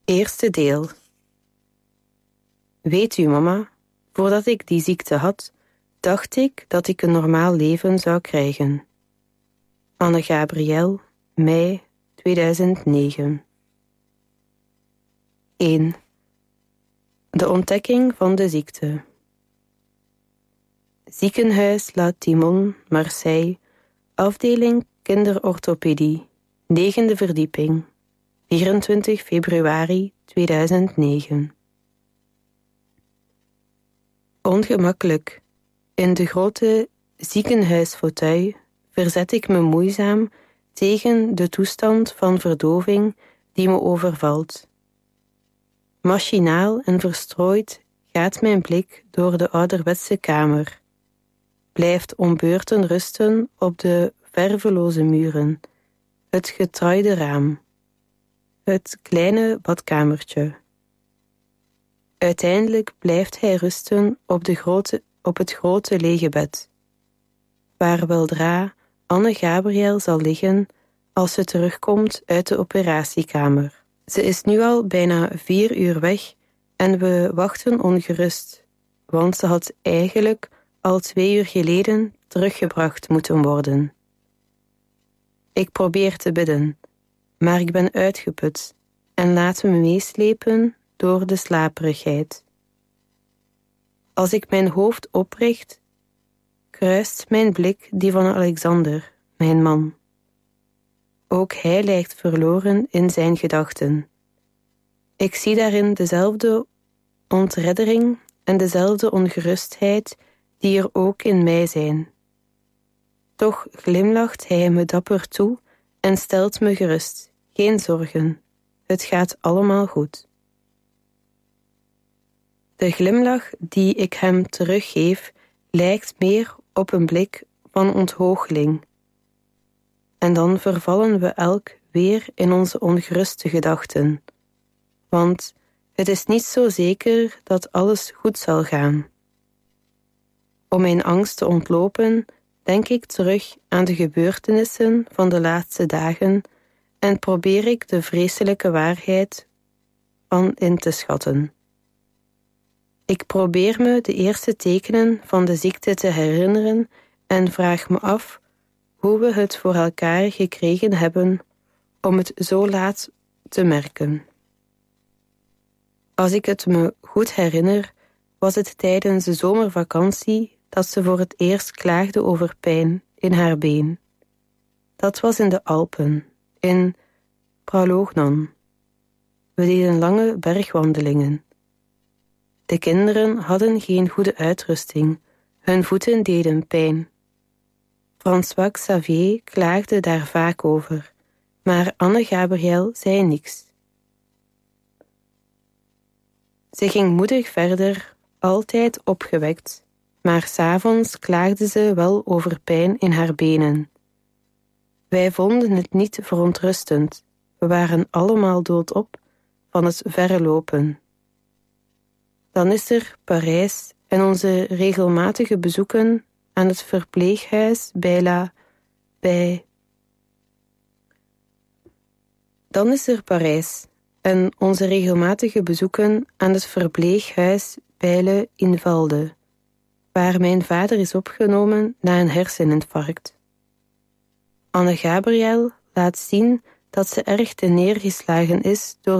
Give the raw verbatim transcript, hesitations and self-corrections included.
Eerste deel. Weet u, mama, voordat ik die ziekte had, dacht ik dat ik een normaal leven zou krijgen. Anne Gabriel, mei tweeduizend negen. één. De ontdekking van de ziekte. Ziekenhuis La Timon, Marseille, afdeling kinderorthopedie, negende verdieping, vierentwintig februari tweeduizend negen. Ongemakkelijk. In de grote ziekenhuisfauteuil verzet ik me moeizaam tegen de toestand van verdoving die me overvalt. Machinaal en verstrooid gaat mijn blik door de ouderwetse kamer, blijft om beurten rusten op de verveloze muren, het getrouwde raam, het kleine badkamertje. Uiteindelijk blijft hij rusten op, de grote, op het grote lege bed, waar weldra Anne Gabriel zal liggen als ze terugkomt uit de operatiekamer. Ze is nu al bijna vier uur weg en we wachten ongerust, want ze had eigenlijk al twee uur geleden teruggebracht moeten worden. Ik probeer te bidden, maar ik ben uitgeput en laat me meeslepen door de slaperigheid. Als ik mijn hoofd opricht, kruist mijn blik die van Alexander, mijn man. Ook hij lijkt verloren in zijn gedachten. Ik zie daarin dezelfde ontreddering en dezelfde ongerustheid die er ook in mij zijn. Toch glimlacht hij me dapper toe en stelt me gerust. Geen zorgen, het gaat allemaal goed. De glimlach die ik hem teruggeef lijkt meer op een blik van onthoogeling. En dan vervallen we elk weer in onze ongeruste gedachten. Want het is niet zo zeker dat alles goed zal gaan. Om mijn angst te ontlopen, denk ik terug aan de gebeurtenissen van de laatste dagen en probeer ik de vreselijke waarheid van in te schatten. Ik probeer me de eerste tekenen van de ziekte te herinneren en vraag me af hoe we het voor elkaar gekregen hebben om het zo laat te merken. Als ik het me goed herinner, was het tijdens de zomervakantie dat ze voor het eerst klaagde over pijn in haar been. Dat was in de Alpen, in Pralognan. We deden lange bergwandelingen. De kinderen hadden geen goede uitrusting, hun voeten deden pijn. François Xavier klaagde daar vaak over, maar Anne Gabriel zei niks. Ze ging moedig verder, altijd opgewekt, maar 's avonds klaagde ze wel over pijn in haar benen. Wij vonden het niet verontrustend, we waren allemaal doodop van het verre lopen. Dan is er Parijs en onze regelmatige bezoeken aan het verpleeghuis bij La... bij... Dan is er Parijs en onze regelmatige bezoeken aan het verpleeghuis bij Le Invalde, waar mijn vader is opgenomen na een herseninfarct. Anne Gabriel laat zien dat ze erg neergeslagen is door